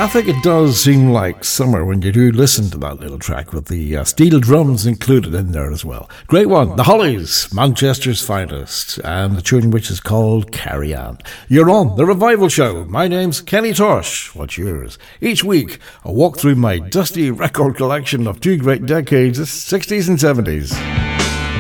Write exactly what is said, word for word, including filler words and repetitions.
I think it does seem like summer when you do listen to that little track with the uh, steel drums included in there as well. Great one. The Hollies, Manchester's finest, and the tune which is called Carry On. You're on The Revival Show. My name's Kenny Tosh. What's yours? Each week, I walk through my dusty record collection of two great decades, the sixties and seventies.